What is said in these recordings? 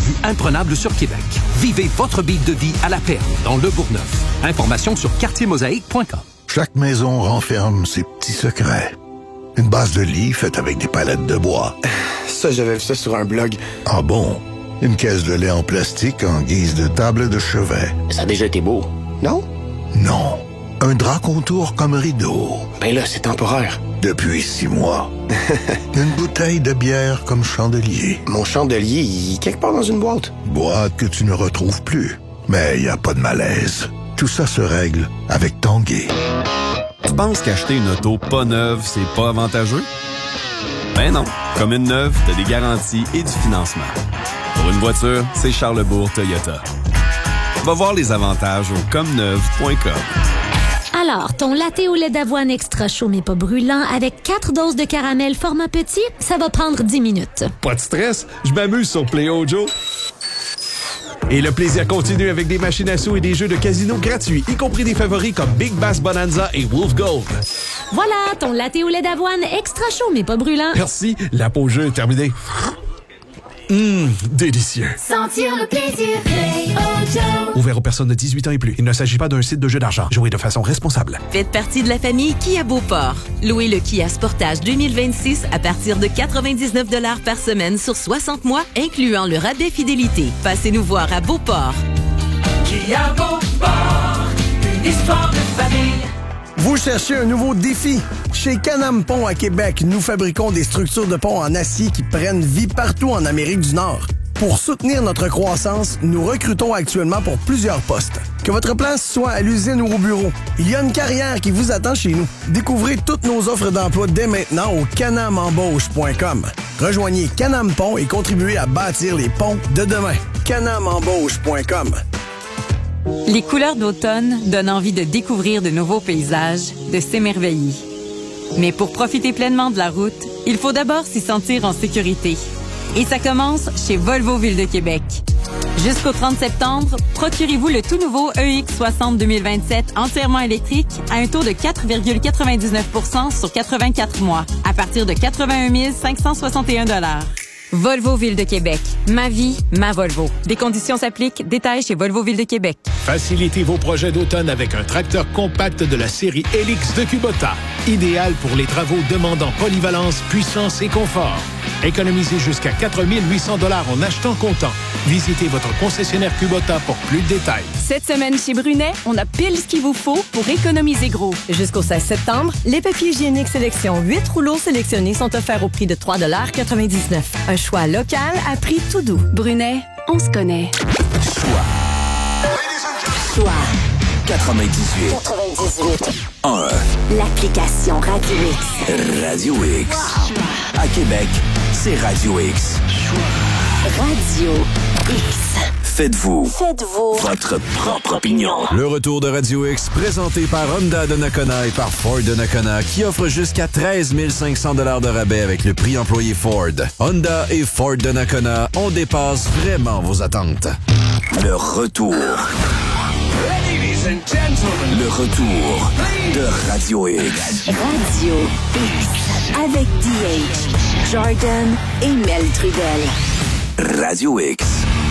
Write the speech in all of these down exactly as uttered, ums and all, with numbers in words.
vue imprenable sur Québec. Vivez votre beat de vie à la perle, dans le Bourgneuf. Informations sur quartier mosaïque point com. Chaque maison renferme ses petits secrets. Une base de lit faite avec des palettes de bois. Ça, j'avais vu ça sur un blog. Ah bon? Une caisse de lait en plastique en guise de table de chevet. Ça a déjà été beau, non? Non. Un drap contour comme rideau. Ben là, c'est temporaire. Depuis six mois. Une bouteille de bière comme chandelier. Mon chandelier, il est quelque part dans une boîte. Boîte que tu ne retrouves plus. Mais il n'y a pas de malaise. Tout ça se règle avec Tanguay. Tu penses qu'acheter une auto pas neuve, c'est pas avantageux? Ben non. Comme une neuve, t'as des garanties et du financement. Pour une voiture, c'est Charlebourg Toyota. Va voir les avantages au comme neuve point com. Alors, ton latte au lait d'avoine extra chaud mais pas brûlant avec quatre doses de caramel format petit, ça va prendre dix minutes. Pas de stress, je m'amuse sur Play-O Joe. Et le plaisir continue avec des machines à sous et des jeux de casino gratuits, y compris des favoris comme Big Bass Bonanza et Wolf Gold. Voilà, ton latte au lait d'avoine extra chaud mais pas brûlant. Merci, la pause jeu est terminée. Hum, délicieux. Sentir le plaisir, Play-O Joe. Ouvert aux personnes de dix-huit ans et plus. Il ne s'agit pas d'un site de jeu d'argent. Jouez de façon responsable. Faites partie de la famille Kia Beauport. Louez le Kia Sportage deux mille vingt-six à partir de quatre-vingt-dix-neuf dollars par semaine sur soixante mois, incluant le rabais fidélité. Passez nous voir à Beauport. Kia Beauport, une histoire de famille. Vous cherchez un nouveau défi? Chez Can-Am Pont à Québec, nous fabriquons des structures de pont en acier qui prennent vie partout en Amérique du Nord. Pour soutenir notre croissance, nous recrutons actuellement pour plusieurs postes. Que votre place soit à l'usine ou au bureau, il y a une carrière qui vous attend chez nous. Découvrez toutes nos offres d'emploi dès maintenant au canam embauche point com. Rejoignez Can-Am Pont et contribuez à bâtir les ponts de demain. canam embauche point com. Les couleurs d'automne donnent envie de découvrir de nouveaux paysages, de s'émerveiller. Mais pour profiter pleinement de la route, il faut d'abord s'y sentir en sécurité. Et ça commence chez Volvo Ville de Québec. Jusqu'au trente septembre, procurez-vous le tout nouveau E X soixante deux mille vingt-sept entièrement électrique à un taux de quatre virgule quatre-vingt-dix-neuf pour cent sur quatre-vingt-quatre mois, à partir de quatre-vingt-un mille cinq cent soixante et un dollars. Volvo Ville de Québec. Ma vie, ma Volvo. Des conditions s'appliquent. Détails chez Volvo Ville de Québec. Facilitez vos projets d'automne avec un tracteur compact de la série Helix de Kubota. Idéal pour les travaux demandant polyvalence, puissance et confort. Économisez jusqu'à quatre mille huit cents dollars en achetant comptant. Visitez votre concessionnaire Kubota pour plus de détails. Cette semaine chez Brunet, on a pile ce qu'il vous faut pour économiser gros. Jusqu'au seize septembre, les papiers hygiéniques sélection huit rouleaux sélectionnés sont offerts au prix de trois dollars quatre-vingt-dix-neuf. Un choix local à prix tout doux. Brunet, on se connaît. Choix. Choix. quatre-vingt-dix-huit. quatre-vingt-dix-huit. un. L'application Radio X. Radio X. À Québec, c'est Radio X. Radio X. Faites-vous. Faites-vous. Votre propre opinion. Le retour de Radio X, présenté par Honda de Nakona et par Ford de Nakona, qui offre jusqu'à treize mille cinq cents dollars de rabais avec le prix employé Ford. Honda et Ford de Nakona, on dépasse vraiment vos attentes. Le retour. Le retour de Radio X. Radio X. Avec D H, Jordan et Mel Trudel. Radio X.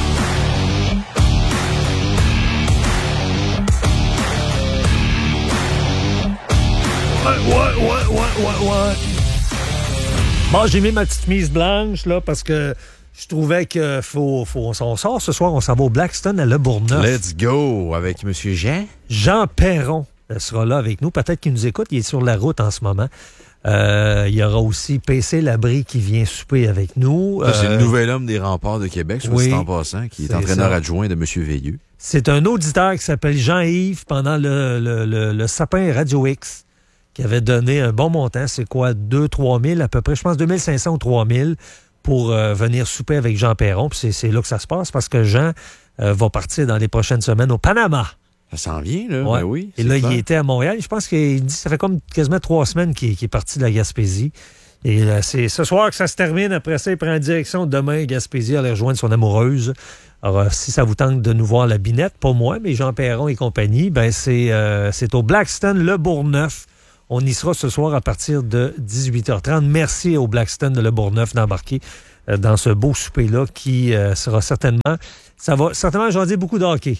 Ouais, ouais, ouais, ouais, ouais. Bon, j'ai mis ma petite mise blanche, là, parce que je trouvais que faut, faut, on sort ce soir, on s'en va au Blackstone à Le Bourgneuf. Let's go avec M. Jean. Jean Perron sera là avec nous. Peut-être qu'il nous écoute, il est sur la route en ce moment. Euh, il y aura aussi P C Labrie qui vient souper avec nous. Ça, c'est euh, le nouvel homme des remparts de Québec, soit oui, dit en passant, qui est, est entraîneur ça. adjoint de M. Veilleux. C'est un auditeur qui s'appelle Jean-Yves pendant le, le, le, le sapin Radio X, qui avait donné un bon montant, c'est quoi, deux à trois mille à peu près, je pense deux mille cinq cents ou trois mille pour euh, venir souper avec Jean Perron. Puis c'est, c'est là que ça se passe parce que Jean euh, va partir dans les prochaines semaines au Panama. Ça s'en vient, là. Ouais. Ben oui. Et là, clair. il était à Montréal. Je pense qu'il dit ça fait comme quasiment trois semaines qu'il, qu'il est parti de la Gaspésie. Et euh, c'est ce soir que ça se termine. Après ça, il prend direction demain, Gaspésie, aller rejoindre son amoureuse. Alors, euh, si ça vous tente de nous voir la binette, pas moi, mais Jean Perron et compagnie, ben c'est, euh, c'est au Blackstone, Le Bourgneuf. On y sera ce soir à partir de dix-huit heures trente. Merci au Blackstone de Le Bourgneuf d'embarquer euh, dans ce beau souper-là qui euh, sera certainement... Ça va certainement jaser beaucoup de hockey.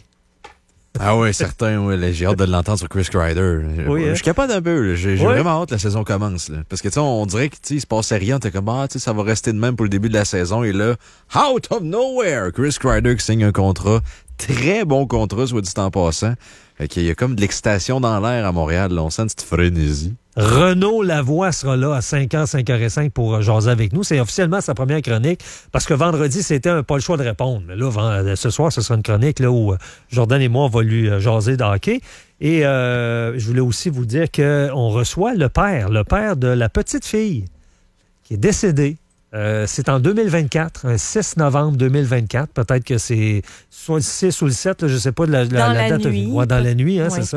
Ah oui, certain. Ouais, là, j'ai hâte de l'entendre sur Chris Kreider. Oui, je hein? suis capable un peu. Là. J'ai, j'ai Oui. vraiment hâte que la saison commence. Là. Parce que tu sais, on dirait qu'il se passait rien. T'es comme, ah, tu sais, ça va rester de même pour le début de la saison. Et là, out of nowhere, Chris Kreider qui signe un contrat. Très bon contrat, soit dit en passant. Fait qu'il y a comme de l'excitation dans l'air à Montréal. Là. On sent une petite frénésie. Renaud Lavoie sera là à cinq heures, cinq heures cinq pour euh, jaser avec nous. C'est officiellement sa première chronique parce que vendredi, c'était un pas le choix de répondre. Mais là, vend- ce soir, ce sera une chronique là, où euh, Jordan et moi, on va lui euh, jaser de hockey. Et euh, je voulais aussi vous dire qu'on reçoit le père, le père de la petite fille qui est décédée. Euh, c'est en deux mille vingt-quatre, un six novembre deux mille vingt-quatre. Peut-être que c'est soit le six ou le sept, là, je ne sais pas de la, la, Dans la la date. nuit. Ouais, dans la nuit, hein, Oui. c'est ça.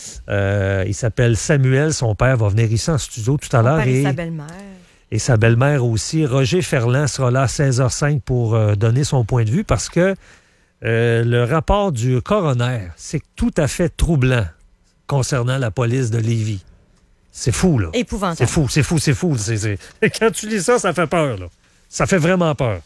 Euh, il s'appelle Samuel, son père va venir ici en studio tout à Son l'heure. père et Et, sa belle-mère. et sa belle-mère aussi. Roger Ferland sera là à seize heures cinq pour euh, donner son point de vue parce que euh, le rapport du coroner, c'est tout à fait troublant concernant la police de Lévis. C'est fou, là. Épouvantable. C'est fou, c'est fou, c'est fou. C'est, c'est... Quand tu lis ça, ça fait peur, là. Ça fait vraiment peur.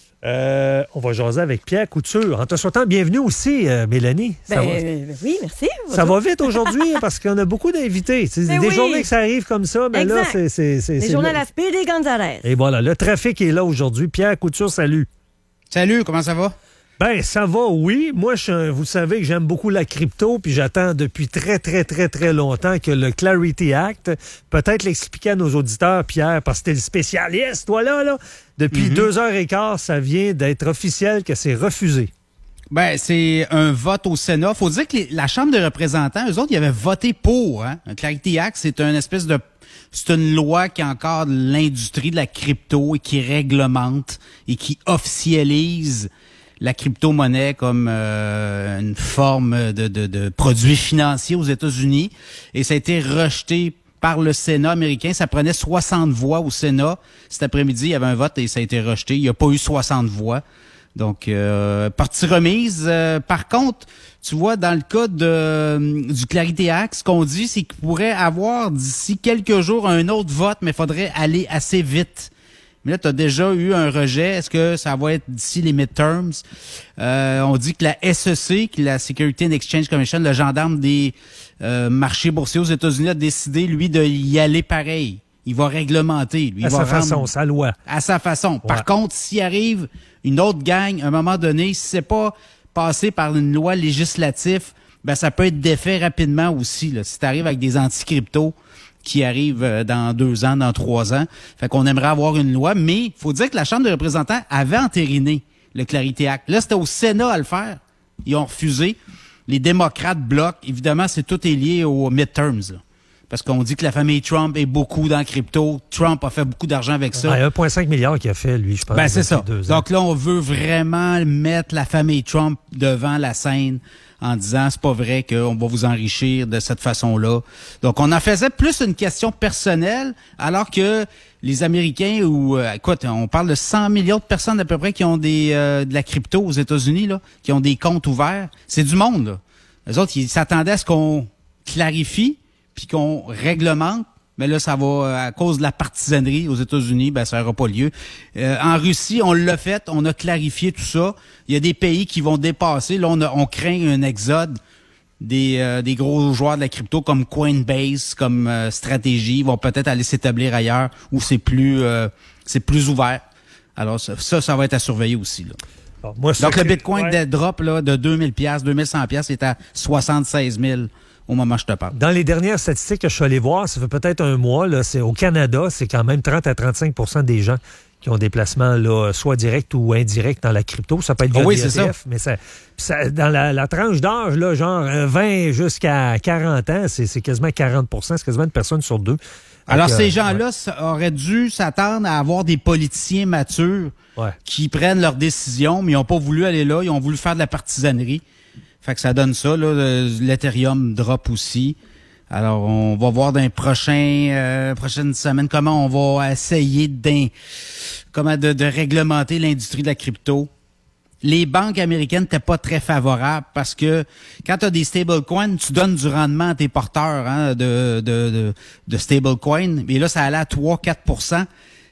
Euh, on va jaser avec Pierre Couture. En te souhaitant bienvenue aussi, euh, Mélanie. Ça, Ben, va... euh, oui, merci. ça va vite aujourd'hui parce qu'on a beaucoup d'invités. C'est Ben des oui. journées que ça arrive comme ça, mais là, Exact. c'est... c'est, c'est Les c'est journaux à là. la Speedy Gonzalez. Et voilà, le trafic est là aujourd'hui. Pierre Couture, salut. Salut, comment ça va? Ben, ça va, oui. Moi, je suis un- vous savez que j'aime beaucoup la crypto, puis j'attends depuis très, très, très, très longtemps que le Clarity Act, peut-être l'expliquer à nos auditeurs, Pierre, parce que t'es le spécialiste, toi, là, là. Depuis Mhm. deux heures et quart, ça vient d'être officiel que c'est refusé. Ben, c'est un vote au Sénat. Faut dire que les- la Chambre des représentants, eux autres, ils avaient voté pour. Hein? Un Clarity Act, c'est une espèce de... C'est une loi qui encadre l'industrie de la crypto et qui réglemente et qui officialise la crypto-monnaie comme euh, une forme de, de, de produit financier aux États-Unis. Et ça a été rejeté par le Sénat américain. Ça prenait soixante voix au Sénat. Cet après-midi, il y avait un vote et ça a été rejeté. Il n'y a pas eu soixante voix. Donc, euh, partie remise. Euh, par contre, tu vois, dans le cas de, du Clarity Act, ce qu'on dit, c'est qu'il pourrait avoir d'ici quelques jours un autre vote, mais il faudrait aller assez vite. Mais là, tu as déjà eu un rejet. Est-ce que ça va être d'ici les midterms? Euh, on dit que la S E C, qui est la Security and Exchange Commission, le gendarme des euh, marchés boursiers aux États-Unis, a décidé, lui, de y aller pareil. Il va réglementer. Lui, il À va sa rendre- façon, sa loi. à sa façon. Ouais. Par contre, s'il arrive une autre gang, à un moment donné, si c'est pas passé par une loi législative, ben ça peut être défait rapidement aussi. Là, si tu arrives avec des anti-crypto qui arrivent euh, dans deux ans, dans trois ans. Fait qu'on aimerait avoir une loi, mais il faut dire que la Chambre des représentants avait entériné le Clarity Act. Là, c'était au Sénat à le faire. Ils ont refusé. Les démocrates bloquent. Évidemment, c'est tout est lié aux midterms, là. Parce qu'on dit que la famille Trump est beaucoup dans le crypto. Trump a fait beaucoup d'argent avec ça. Ouais, un virgule cinq milliard qu'il a fait, lui, je pense. Ben, c'est ça. depuis deux ans. Donc là, on veut vraiment mettre la famille Trump devant la scène en disant, c'est pas vrai qu'on va vous enrichir de cette façon-là. Donc, on en faisait plus une question personnelle, alors que les Américains, ou euh, écoute, on parle de cent millions de personnes à peu près qui ont des euh, de la crypto aux États-Unis, là, qui ont des comptes ouverts. C'est du monde, là. Les autres, ils s'attendaient à ce qu'on clarifie, puis qu'on réglemente, mais là, ça va, à cause de la partisanerie aux États-Unis, ben ça n'aura pas lieu. Euh, en Russie, on l'a fait, on a clarifié tout ça. Il y a des pays qui vont dépasser. Là, on, a, on craint un exode des, euh, des gros joueurs de la crypto comme Coinbase, comme euh, Stratégie. Ils vont peut-être aller s'établir ailleurs où c'est plus, euh, c'est plus ouvert. Alors, ça, ça, ça va être à surveiller aussi, là. Alors, moi, Donc, ce le que- Bitcoin ouais. de drop là, de deux mille dollars, deux mille cent dollars, est à soixante-seize mille au moment où je te parle. Dans les dernières statistiques que je suis allé voir, ça fait peut-être un mois, là, c'est au Canada, c'est quand même trente à trente-cinq pour cent des gens qui ont des placements là, soit directs ou indirects dans la crypto. Ça peut être via Ah oui, des c'est E T F, mais ça, puis ça- dans la, la tranche d'âge, là, genre euh, vingt jusqu'à quarante ans, c'est, c'est quasiment quarante pour cent, c'est quasiment une personne sur deux. Alors, Donc, ces euh, gens-là ouais. s- auraient dû s'attendre à avoir des politiciens matures Ouais. qui prennent leurs décisions, mais ils n'ont pas voulu aller là, ils ont voulu faire de la partisanerie. Fait que ça donne ça, là. le- L'Ethereum drop aussi. Alors, on va voir dans les prochains, euh, prochaines semaines comment on va essayer d'in- comment de, de réglementer l'industrie de la crypto. Les banques américaines n'étaient pas très favorables parce que quand tu as des stablecoins, tu donnes du rendement à tes porteurs hein, de, de, de, de stablecoins. Mais là, ça allait à trois à quatre pour cent.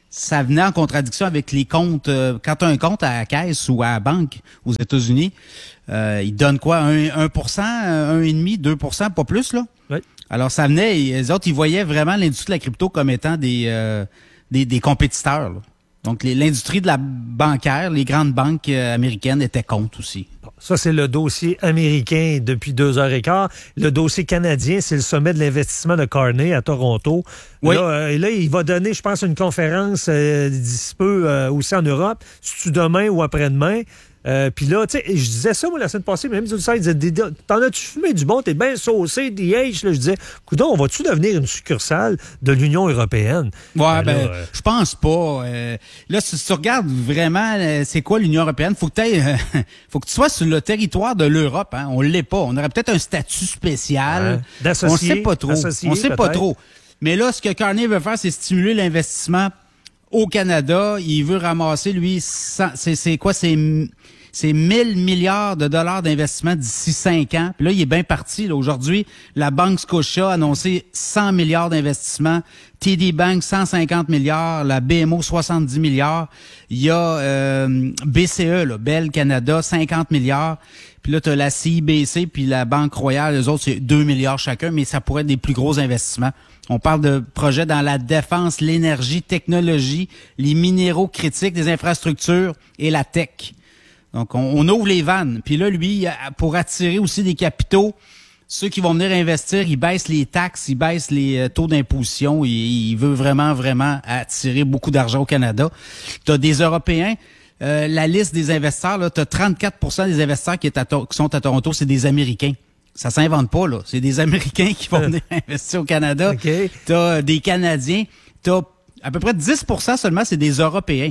ça venait en contradiction avec les comptes. Euh, quand tu as un compte à la caisse ou à la banque aux États-Unis, euh, ils donnent quoi? un, un pour cent, un virgule cinq, deux pour cent, pas plus, là? Oui. Alors, ça venait, les autres, ils voyaient vraiment l'industrie de la crypto comme étant des, euh, des, des compétiteurs, là. Donc, les, l'industrie de la bancaire, les grandes banques euh, américaines étaient contre aussi. Ça, c'est le dossier américain depuis deux heures et quart. Le dossier canadien, c'est le sommet de l'investissement de Carney à Toronto. Oui. Là, euh, là, il va donner, je pense, une conférence euh, d'ici peu euh, aussi en Europe. C'est-tu demain ou après-demain? Euh, Puis là, tu sais, je disais ça, moi, la semaine passée, même du site, disait, t'en as-tu fumé du bon? T'es bien saucé, D H. Là, je disais, coudonc, on va-tu devenir une succursale de l'Union européenne? Ouais, ben, ben là, euh... je pense pas. Euh, là, si tu regardes vraiment, euh, c'est quoi l'Union européenne, faut que t'ailles, euh, faut que tu sois sur le territoire de l'Europe. Hein. On l'est pas. On aurait peut-être un statut spécial. Ouais. D'associé. On sait pas trop. On sait pas trop. Mais là, ce que Carney veut faire, c'est stimuler l'investissement au Canada. Il veut ramasser, lui, cent, c'est, c'est quoi? C'est... C'est mille milliards de dollars d'investissement d'ici cinq ans. Puis là, il est bien parti. Là. Aujourd'hui, la Banque Scotia a annoncé cent milliards d'investissement. T D Bank, cent cinquante milliards. La B M O, soixante-dix milliards. Il y a euh, B C E, là, Bell Canada, cinquante milliards. Puis là, tu as la C I B C puis la Banque Royale. Les autres, c'est deux milliards chacun, mais ça pourrait être des plus gros investissements. On parle de projets dans la défense, l'énergie, technologie, les minéraux critiques, les infrastructures et la tech. Donc, on, on ouvre les vannes. Puis là, lui, pour attirer aussi des capitaux, ceux qui vont venir investir, il baisse les taxes, il baisse les taux d'imposition. Il, il veut vraiment, vraiment attirer beaucoup d'argent au Canada. Tu as des Européens. Euh, la liste des investisseurs, tu as trente-quatre pour cent des investisseurs qui, est à to- qui sont à Toronto, c'est des Américains. Ça s'invente pas, là. C'est des Américains qui vont venir investir au Canada. Okay. Tu as des Canadiens. Tu as à peu près dix pour cent seulement, c'est des Européens.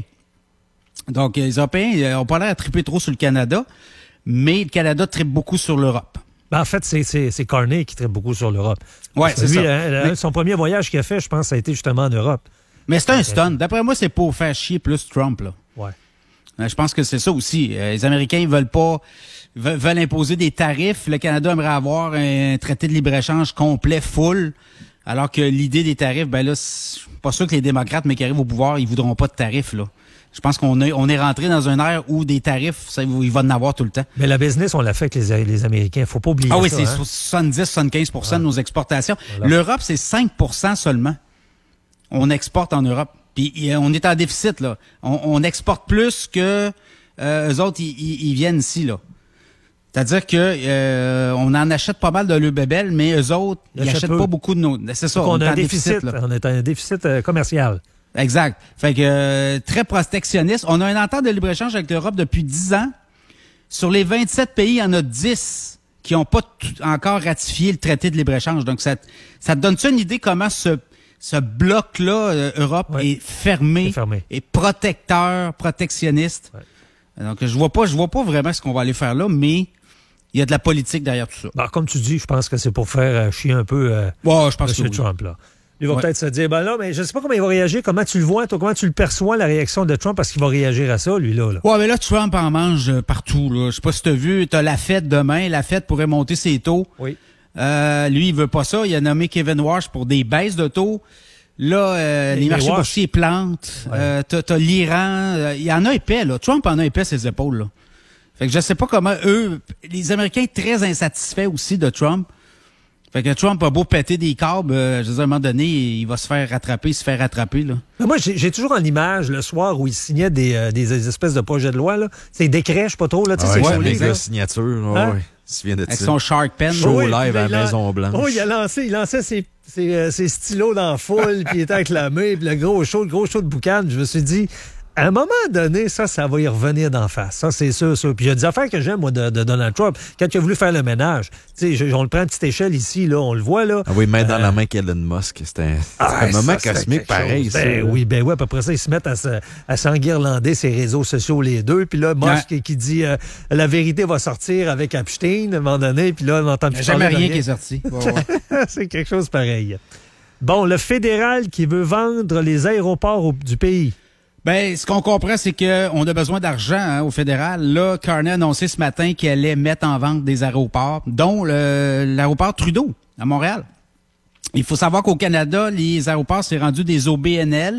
Donc, les Européens ont pas l'air à triper trop sur le Canada, mais le Canada tripe beaucoup sur l'Europe. Ben, en fait, c'est, c'est, c'est Carney qui tripe beaucoup sur l'Europe. Oui, c'est lui, ça. Hein, mais... Son premier voyage qu'il a fait, je pense, ça a été justement en Europe. Mais c'est un stun. D'après moi, c'est pour faire chier plus Trump, là. Ouais. Je pense que c'est ça aussi. Les Américains, ils veulent pas, veulent imposer des tarifs. Le Canada aimerait avoir un traité de libre-échange complet, full. Alors que l'idée des tarifs, ben là, c'est pas sûr que les démocrates, mais qui arrivent au pouvoir, ils voudront pas de tarifs, là. Je pense qu'on est, on est rentré dans une ère où des tarifs, ça, il va en avoir tout le temps. Mais la business, on l'a fait avec les, les Américains. Faut pas oublier ça. Ah oui, ça, c'est hein? soixante-dix à soixante-quinze pour cent ouais. de nos exportations. Voilà. L'Europe, c'est cinq pour cent seulement. On exporte en Europe. Puis on est en déficit, là. On, on exporte plus que euh, eux autres, ils, ils, ils viennent ici, là. C'est-à-dire que euh, on en achète pas mal de le bébel, mais eux autres, ils n'achètent pas beaucoup de nos. C'est ça, on, on est a un en déficit. déficit là. On est un déficit euh, commercial. Exact. Fait que euh, très protectionniste. On a une entente de libre-échange avec l'Europe depuis dix ans. Sur les vingt-sept pays, il y en a dix qui n'ont pas tout, encore ratifié le traité de libre-échange. Donc, ça, ça te donne-tu une idée comment ce, ce bloc-là, euh, Europe, ouais. est fermé, est fermé, est protecteur, protectionniste. Ouais. Donc, je vois pas, je vois pas vraiment ce qu'on va aller faire là, mais il y a de la politique derrière tout ça. Ben, comme tu dis, je pense que c'est pour faire euh, chier un peu euh, ouais, je pense M. que oui. Trump, là. Il va ouais. peut-être se dire, ben là, mais je sais pas comment il va réagir, comment tu le vois, toi, comment tu le perçois, la réaction de Trump, parce qu'il va réagir à ça, lui, là. là. Ouais, mais là, Trump en mange partout, là. Je sais pas si t'as vu, t'as la Fed demain, la Fed pourrait monter ses taux. Oui. Euh, lui, il veut pas ça. Il a nommé Kevin Warsh pour des baisses de taux. Là, euh, les, les marchés Warsh. boursiers plantent. Ouais. Euh, t'as, t'as l'Iran. Euh, il y en a épais, là. Trump en a épais ses épaules, là. Fait que je sais pas comment eux, les Américains très insatisfaits aussi de Trump. Fait que Trump a beau péter des câbles, euh, je veux dire, à un moment donné, il va se faire rattraper, il se fait rattraper, là. Mais moi, j'ai, j'ai toujours en image, le soir, où il signait des, euh, des espèces de projets de loi, là. C'est des crèches, pas trop, là. Tu sais, ouais, c'est avec joli, la là. signature, là, Hein? ouais. Tu viens de Avec son Shark Pen. Show oui, live à la il a, Maison-Blanche. Oh, il a lancé, il lançait ses, ses, euh, ses stylos dans la foule, puis il était acclamé, puis le gros show, le gros show de boucan. Je me suis dit, à un moment donné, ça, ça va y revenir d'en face. Ça, c'est sûr, ça. Puis il y a des affaires que j'aime, moi, de, de Donald Trump. Quand il a voulu faire le ménage, tu sais, on le prend à petite échelle ici, là, on le voit, là. Ah oui, main dans euh, la main qu'Elon Musk. C'était un, ah, un moment ça, cosmique pareil, chose. ça. Ben oui, ben oui, puis après ça, ils se mettent à, se, à s'enguirlander ses réseaux sociaux, les deux. Puis là, Musk ouais. qui dit euh, la vérité va sortir avec Epstein, à un moment donné, puis là, on n'entend plus jamais rien, rien qui est sorti. Ouais, ouais. C'est quelque chose pareil. Bon, le fédéral qui veut vendre les aéroports au, du pays. Ben, ce qu'on comprend, c'est qu'on a besoin d'argent hein, au fédéral. Là, Carney a annoncé ce matin qu'il allait mettre en vente des aéroports, dont le, l'aéroport Trudeau, à Montréal. Il faut savoir qu'au Canada, les aéroports, c'est rendu des O B N L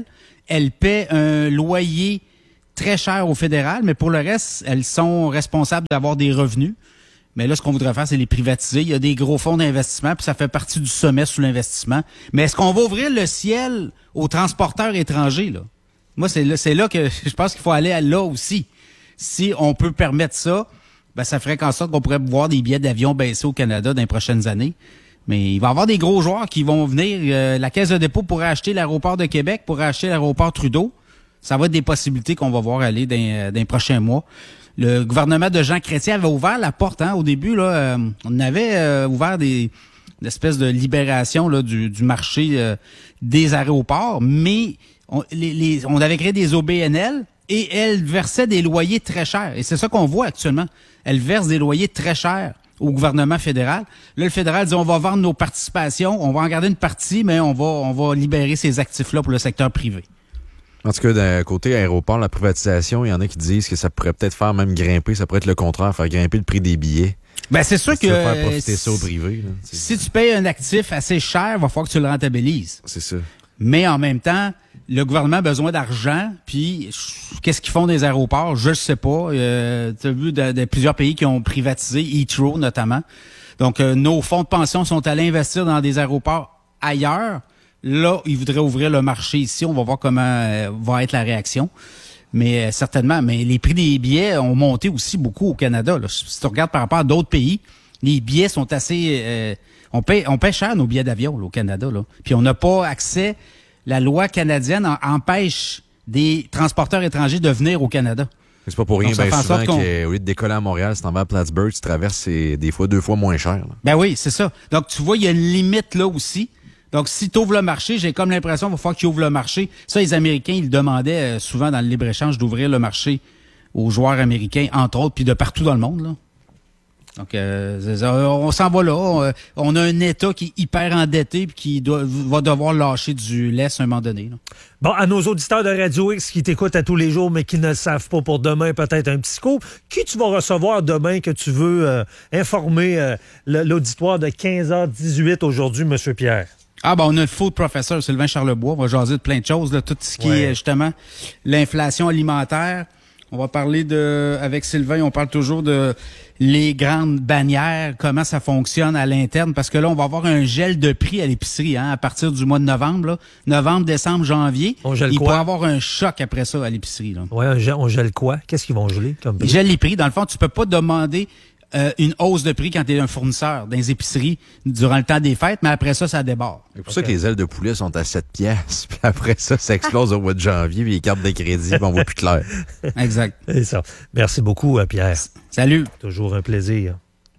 elles paient un loyer très cher au fédéral, mais pour le reste, elles sont responsables d'avoir des revenus. Mais là, ce qu'on voudrait faire, c'est les privatiser. Il y a des gros fonds d'investissement, puis ça fait partie du sommet sous l'investissement. Mais est-ce qu'on va ouvrir le ciel aux transporteurs étrangers, là? Moi, c'est là, c'est là que je pense qu'il faut aller à là aussi. Si on peut permettre ça, ben, ça ferait qu'en sorte qu'on pourrait voir des billets d'avion baisser au Canada dans les prochaines années. Mais il va y avoir des gros joueurs qui vont venir. Euh, la Caisse de dépôt pourrait acheter l'aéroport de Québec, pourrait acheter l'aéroport Trudeau. Ça va être des possibilités qu'on va voir aller dans, dans les prochains mois. Le gouvernement de Jean Chrétien avait ouvert la porte, hein, au début, là, euh, on avait euh, ouvert des une espèce de libération là, du, du marché euh, des aéroports, mais on, les, les, on avait créé des O B N L et elles versaient des loyers très chers. Et c'est ça qu'on voit actuellement. Elles versent des loyers très chers au gouvernement fédéral. Là, le fédéral dit on va vendre nos participations, on va en garder une partie, mais on va on va libérer ces actifs-là pour le secteur privé. En tout cas, d'un côté aéroport, la privatisation, il y en a qui disent que ça pourrait peut-être faire même grimper, ça pourrait être le contraire, faire grimper le prix des billets. Ben c'est sûr que tu veux faire profiter ça au privé. Là, si tu payes un actif assez cher, il va falloir que tu le rentabilises. C'est ça. Mais en même temps, le gouvernement a besoin d'argent, puis qu'est-ce qu'ils font des aéroports? Je ne sais pas. Euh, tu as vu de, de plusieurs pays qui ont privatisé, Heathrow notamment. Donc, euh, nos fonds de pension sont allés investir dans des aéroports ailleurs. Là, ils voudraient ouvrir le marché ici. On va voir comment euh, va être la réaction. Mais euh, certainement, mais les prix des billets ont monté aussi beaucoup au Canada. Là. Si tu regardes par rapport à d'autres pays, les billets sont assez... Euh, on paie, on paie cher nos billets d'avion là, au Canada. Là. Puis on n'a pas accès... La loi canadienne en, empêche des transporteurs étrangers de venir au Canada. C'est pas pour rien, bien souvent qu'au lieu de décoller à Montréal, si t'en vas à Plattsburgh, tu traverses, c'est des fois deux fois moins cher. Là. Ben oui, c'est ça. Donc, tu vois, il y a une limite là aussi. Donc, si tu ouvres le marché, j'ai comme l'impression qu'il va falloir qu'ils ouvrent le marché. Ça, les Américains, ils demandaient euh, souvent dans le libre-échange d'ouvrir le marché aux joueurs américains, entre autres, puis de partout dans le monde, là. Donc, euh, on s'en va là. On, on a un État qui est hyper endetté puis qui doit, va devoir lâcher du lest à un moment donné. Là. Bon, à nos auditeurs de Radio X qui t'écoutent à tous les jours mais qui ne le savent pas pour demain, peut-être un petit scoop, qui tu vas recevoir demain que tu veux euh, informer euh, l'auditoire de quinze heures dix-huit aujourd'hui, M. Pierre? Ah ben on a le food professeur Sylvain Charlebois. On va jaser de plein de choses. Là, tout ce qui ouais. est justement l'inflation alimentaire. On va parler de, avec Sylvain, on parle toujours de les grandes bannières, comment ça fonctionne à l'interne, parce que là, on va avoir un gel de prix à l'épicerie, hein, à partir du mois de novembre, là. Novembre, décembre, janvier. On gèle Il quoi? pourrait avoir un choc après ça à l'épicerie, là. Ouais, on gèle, on gèle quoi? Qu'est-ce qu'ils vont geler comme prix? Ils gèlent les prix. Dans le fond, tu peux pas demander euh, une hausse de prix quand tu es un fournisseur dans les épiceries durant le temps des fêtes, mais après ça, ça déborde. C'est pour okay. ça que les ailes de poulet sont à sept piastres, puis après ça, ça explose au mois de janvier, puis les cartes de crédit, puis on voit plus clair. Exact. C'est ça. Merci beaucoup, Pierre. Salut. Toujours un plaisir.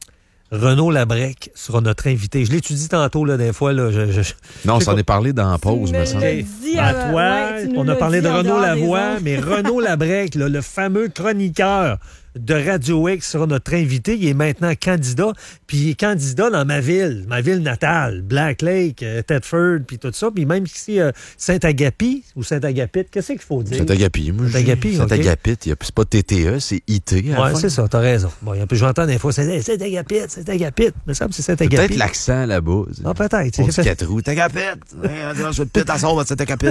Renaud Labrec sera notre invité. Je l'étudie tantôt, là, des fois. Là, je, je, non, on s'en est parlé dans la pause, me semble. Okay. À toi, ouais, on a parlé de Renaud Lavoie, mais Renaud Labrec, là, le fameux chroniqueur de Radio X sera notre invité. Il est maintenant candidat, puis il est candidat dans ma ville, ma ville natale, Black Lake, euh, Thetford, puis tout ça. Puis même ici, euh, Saint-Agapi ou Saint-Agapit, qu'est-ce qu'il faut dire? Saint-Agapi, moi, Saint-Agapi, Saint-Agapit, okay. C'est pas T T E, c'est I T. Oui, c'est ça, t'as raison. Bon, j'entends des fois, c'est Saint-Agapit, Saint-Agapit. Mais ça, c'est Saint-Agapit. Peut-être l'accent là-bas. Ah, peut-être. On dit quatre roues, Tagapit. Je te pète à son, Saint-Agapit.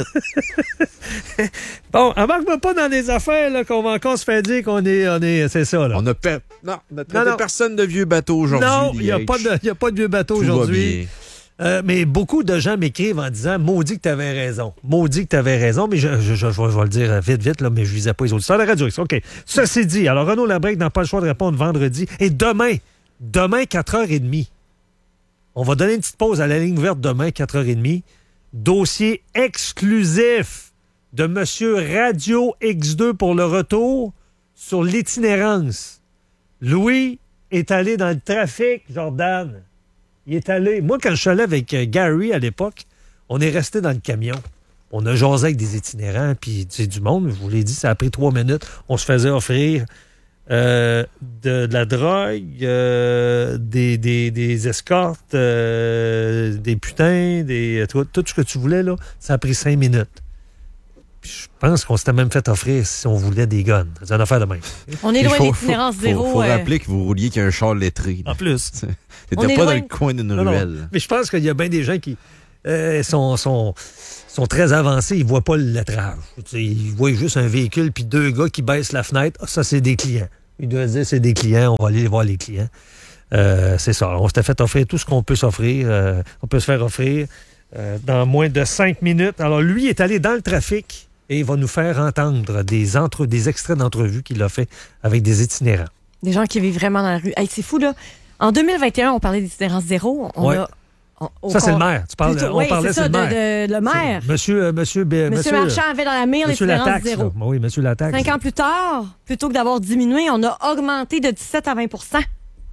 Bon, embarque-moi pas dans des affaires là, qu'on va encore se faire dire qu'on est, on est, c'est ça. Là. On a per... Non, on a traité personne de vieux bateau aujourd'hui. Non, il n'y a, a pas de vieux bateau aujourd'hui. Euh, mais beaucoup de gens m'écrivent en disant « Maudit que tu avais raison. Maudit que tu avais raison. » Mais je, je, je, je vais le dire vite, vite, là, mais je ne visais pas les auditeurs de la Radio X. OK. Ceci dit, alors Renaud Labrec n'a pas le choix de répondre vendredi. Et demain, demain, quatre heures trente, on va donner une petite pause à la ligne ouverte demain, quatre heures trente. Dossier exclusif de Monsieur Radio X deux pour le retour sur l'itinérance. Louis est allé dans le trafic, Jordan. Il est allé... Moi, quand je suis allé avec Gary à l'époque, on est resté dans le camion. On a jasé avec des itinérants, puis c'est du monde. Je vous l'ai dit, ça a pris trois minutes. On se faisait offrir euh, de, de la drogue, euh, des, des, des escortes, euh, des putains, des, tout, tout ce que tu voulais, là. Ça a pris cinq minutes. Je pense qu'on s'était même fait offrir si on voulait des guns. C'est une affaire de même. On est loin d'itinérance zéro. Il faut, faut euh... rappeler que vous rouliez qu'un char lettré. En plus. C'était pas loin... dans le coin d'une ruelle. Non. Mais je pense qu'il y a bien des gens qui... euh, sont, sont, sont très avancés, ils ne voient pas le lettrage. T'sais, ils voient juste un véhicule puis deux gars qui baissent la fenêtre. Ah, ça, c'est des clients. Ils doivent dire c'est des clients, on va aller voir les clients. Euh, c'est ça. On s'était fait offrir tout ce qu'on peut s'offrir. Euh, on peut se faire offrir euh, dans moins de cinq minutes. Alors, lui est allé dans le trafic et il va nous faire entendre des, entre, des extraits d'entrevues qu'il a fait avec des itinérants. Des gens qui vivent vraiment dans la rue. Hey, c'est fou, là. En deux mille vingt et un, on parlait d'itinérance zéro. On ouais. a, on, ça, c'est le maire. Tu parles, plutôt, on oui, parlait, c'est, c'est ça, le maire. De, de, le maire. C'est, monsieur, euh, monsieur, monsieur, monsieur Marchand avait dans la mire l'itinérance zéro. Là. Oui, monsieur Lataxe. Cinq ans plus tard, plutôt que d'avoir diminué, on a augmenté de dix-sept à vingt pour cent.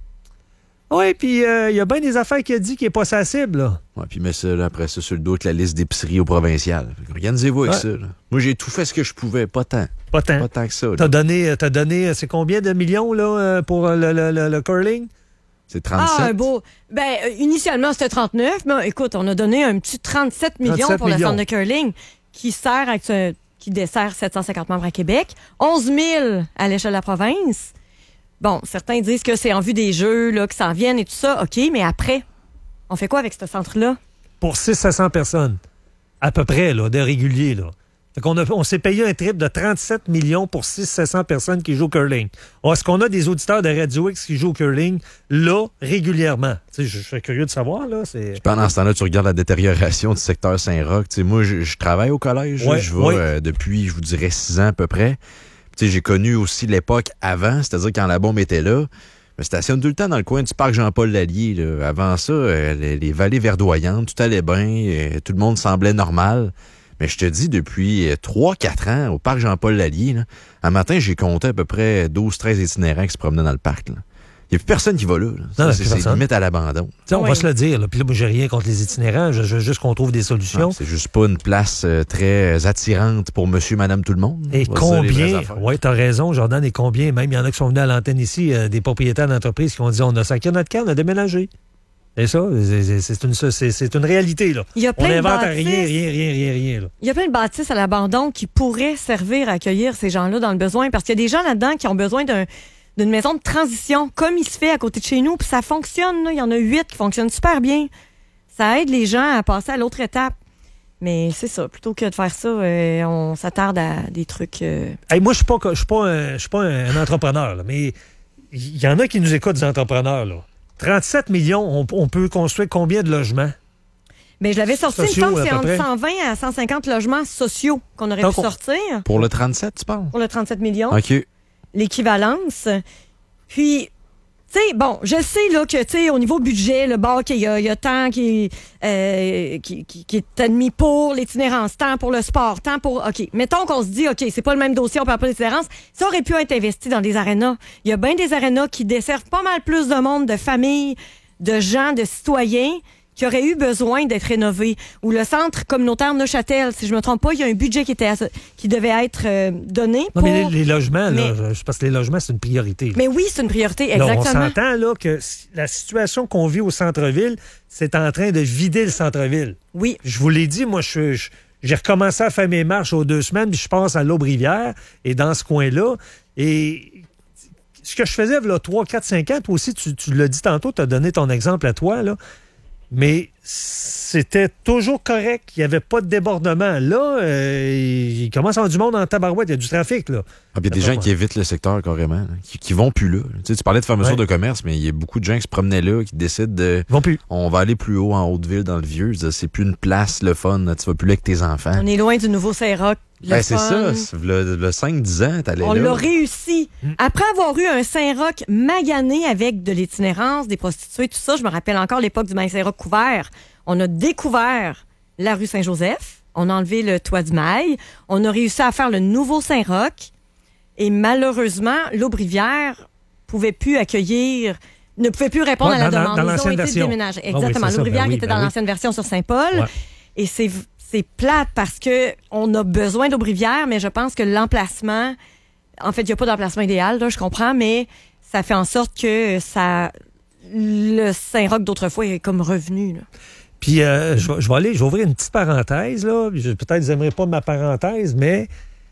Oui, puis il euh, y a bien des affaires qu'il a dit qui n'est pas sa cible. Là. Ouais, puis met ça, là, après ça, sur le dos avec la liste d'épicerie au provincial. Organisez-vous avec ouais. ça. Là. Moi, j'ai tout fait ce que je pouvais. Pas tant. Pas tant. Pas tant que ça. T'as donné, t'as donné, c'est combien de millions là, pour le, le, le, le curling? C'est trente-sept. Ah, un beau. Ben, euh, initialement, c'était trente-neuf, mais écoute, on a donné un petit trente-sept millions trente-sept pour millions. Le centre de curling qui sert à, qui dessert sept cent cinquante membres à Québec, onze mille à l'échelle de la province. Bon, certains disent que c'est en vue des Jeux, là, que ça en vienne et tout ça. OK, mais après, on fait quoi avec ce centre-là? Pour six cents à cent personnes, à peu près, là, de réguliers, là. Fait qu'on a, on s'est payé un trip de trente-sept millions pour six cents à sept cents personnes qui jouent au curling. Alors, est-ce qu'on a des auditeurs de Radio X qui jouent au curling, là, régulièrement? Tu sais, je suis curieux de savoir, là. C'est... Pendant ce temps-là, tu regardes la détérioration du secteur Saint-Roch. Tu sais, moi, je, je travaille au collège. Ouais, je vais ouais. euh, depuis, je vous dirais, six ans à peu près. Tu sais, j'ai connu aussi l'époque avant, c'est-à-dire quand la bombe était là. Je me stationne tout le temps dans le coin du parc Jean-Paul Lallier. Là. Avant ça, euh, les, les vallées verdoyantes, tout allait bien, euh, tout le monde semblait normal. Mais je te dis, depuis trois quatre ans, au parc Jean-Paul Lallier, là, un matin, j'ai compté à peu près douze treize itinérants qui se promenaient dans le parc. Là. Il n'y a plus personne qui va là. là. Ça, non, c'est, c'est limite à l'abandon. T'sais, on oui. va se le dire. Là. Puis là, moi, j'ai rien contre les itinérants. Je, je veux juste qu'on trouve des solutions. Ah, c'est juste pas une place euh, très attirante pour monsieur, madame, tout le monde. Et combien... Oui, t'as raison, Jordan. Et combien, même, il y en a qui sont venus à l'antenne ici, euh, des propriétaires d'entreprises qui ont dit, on a sacré notre camp, on a déménagé. C'est ça, c'est, c'est, une, c'est, c'est une réalité. Là. Il y a plein on n'invente de rien, rien, rien, rien, rien. Là. Il y a plein de bâtisses à l'abandon qui pourraient servir à accueillir ces gens-là dans le besoin. Parce qu'il y a des gens là-dedans qui ont besoin d'un, d'une maison de transition, comme il se fait à côté de chez nous. Puis ça fonctionne. Là. Il y en a huit qui fonctionnent super bien. Ça aide les gens à passer à l'autre étape. Mais c'est ça, plutôt que de faire ça, euh, on s'attarde à des trucs... Euh... Hey, moi, je ne suis pas, un, pas un, un entrepreneur, là, mais il y en a qui nous écoutent, des entrepreneurs, là. trente-sept millions, on, on peut construire combien de logements? Bien, je l'avais sorti, sociaux, une fois, c'est entre près. cent vingt à cent cinquante logements sociaux qu'on aurait Donc, pu sortir. Pour le trente-sept, tu parles? Pour le trente-sept millions. OK. L'équivalence. Puis, tu sais, bon, je sais là, que, tu sais, au niveau budget, le bon, qu'il y a, il y a tant qui, euh, qui, qui, qui est admis pour l'itinérance, tant pour le sport, tant pour... OK, mettons qu'on se dit, OK, c'est pas le même dossier, on parle pas d'itinérance. Ça aurait pu être investi dans des arénas. Il y a bien des arénas qui desservent pas mal plus de monde, de familles, de gens, de citoyens qui auraient eu besoin d'être rénovés. Ou le centre communautaire Neuchâtel, si je me trompe pas, il y a un budget qui était à, qui devait être euh, donné non, pour... mais les, les logements, mais... là, je pense que les logements, c'est une priorité. Là. Mais oui, c'est une priorité, exactement. Là, on s'entend là, que la situation qu'on vit au centre-ville, c'est en train de vider le centre-ville. Oui. Je vous l'ai dit, moi, je, je, j'ai recommencé à faire mes marches aux deux semaines, puis je passe à l'Aube-Rivière, et dans ce coin-là, et... Ce que je faisais, là, trois, quatre, cinq ans, toi aussi, tu, tu l'as dit tantôt, tu as donné ton exemple à toi, là. Mais c'était toujours correct. Il n'y avait pas de débordement. Là, euh, il commence à avoir du monde en tabarouette. Il y a du trafic. Là. Ah, il y a des gens qui évitent le secteur carrément, là, qui, qui vont plus là. Tu sais, tu parlais de fermeture ouais. de commerce, mais il y a beaucoup de gens qui se promenaient là, qui décident de... Ils vont plus. On va aller plus haut en Haute-Ville, dans le Vieux. C'est plus une place, le fun. Là. Tu vas plus là avec tes enfants. On est loin du nouveau Saint-Roch. Ben, c'est ça. Le, le cinq dix ans, t'allais on là. On l'a réussi. Mm. Après avoir eu un Saint-Roch magané avec de l'itinérance, des prostituées, tout ça, je me rappelle encore l'époque du mail Saint-Roch couvert. On a découvert la rue Saint-Joseph. On a enlevé le toit du mail. On a réussi à faire le nouveau Saint-Roch. Et malheureusement, l'Aube-Rivière pouvait plus accueillir, ne pouvait plus répondre ouais, à la dans, demande. dans Ils l'ancienne ont été version. déménagés. Ah exactement. oui, L'Aube-Rivière ben qui oui, était ben dans oui. l'ancienne version sur Saint-Paul. Ouais. Et c'est, c'est plate parce que on a besoin d'Aube-Rivière, mais je pense que l'emplacement, en fait, il n'y a pas d'emplacement idéal, là, je comprends, mais ça fait en sorte que ça, le Saint-Roch d'autrefois est comme revenu, là. Puis, euh, je, je vais aller, je vais ouvrir une petite parenthèse, là. Je, peut-être vous n'aimerez pas ma parenthèse, mais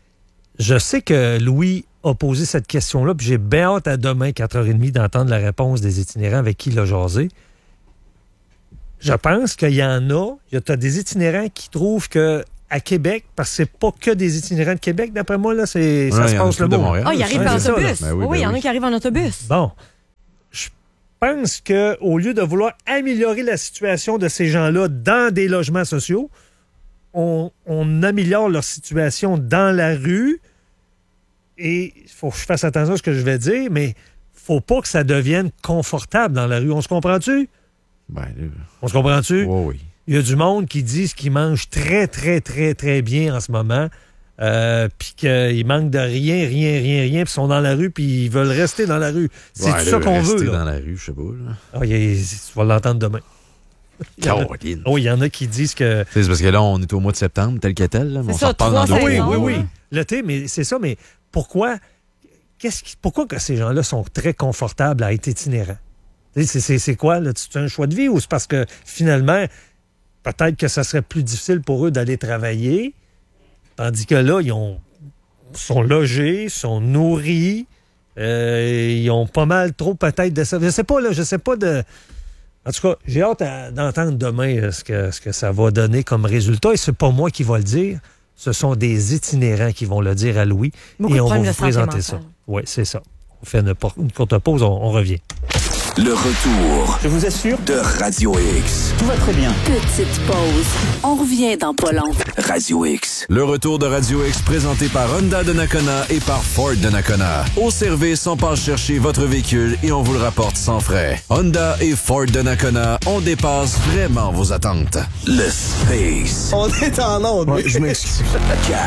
je sais que Louis a posé cette question-là, puis j'ai bien hâte à demain, quatre heures trente, d'entendre la réponse des itinérants avec qui il a jasé. je pense qu'il y en a, il y a des itinérants qui trouvent que à Québec, parce que c'est pas que des itinérants de Québec, d'après moi, là, c'est, ça ouais, se passe le mot. Ah, ils arrivent en autobus. Ça, oui, il ben oui, y en a oui. qui arrivent en autobus. Bon. Je pense qu'au lieu de vouloir améliorer la situation de ces gens-là dans des logements sociaux, on, on améliore leur situation dans la rue. Et il faut que je fasse attention à ce que je vais dire, mais faut pas que ça devienne confortable dans la rue. On se comprend-tu? Ben, euh... On se comprend-tu? Oui, oui. Il y a du monde qui disent qu'ils mangent très, très, très, très bien en ce moment, euh, puis qu'ils manquent de rien, rien, rien, rien, puis ils sont dans la rue, puis ils veulent rester dans la rue. C'est ouais, tout ça qu'on veut. Rester là. dans la rue, je sais pas. Là. Ah, y a, tu vas l'entendre demain. Caroline. Oui, il y en a qui disent que... C'est parce que là, on est au mois de septembre, tel que tel. Là, mais on ça, s'en reparle dans Oui, d'autres oui, mois. oui. L'été, mais c'est ça, mais pourquoi... Qu'est-ce qui, pourquoi que ces gens-là sont très confortables à être itinérants? C'est, c'est, c'est quoi? Là? C'est un choix de vie ou c'est parce que finalement, peut-être que ça serait plus difficile pour eux d'aller travailler, tandis que là, ils ont, sont logés, sont nourris, euh, ils ont pas mal trop peut-être de ça. Je sais pas, là, je sais pas de... En tout cas, j'ai hâte à, d'entendre demain euh, ce, que, ce que ça va donner comme résultat. Et c'est pas moi qui va le dire. Ce sont des itinérants qui vont le dire à Louis. Beaucoup et on va de vous présenter ça. Oui, c'est ça. On fait une, une courte pause, on, on revient. Le retour. Je vous assure. De Radio X. Tout va très bien. Petite pause. On revient dans pas long. Radio X. Le retour de Radio X présenté par Honda de Nakona et par Ford de Nakona. Au service, on passe chercher votre véhicule et on vous le rapporte sans frais. Honda et Ford de Nakona, on dépasse vraiment vos attentes. Le Space. On est en ordre. Ouais, je m'excuse.